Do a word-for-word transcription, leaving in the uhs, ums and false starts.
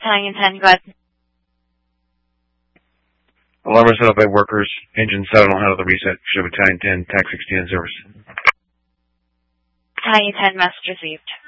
Italian ten, go ahead. Alarm is set up by workers. Engine seven will handle the reset. Show Italian ten, tax sixteen in service. Italian ten, message received.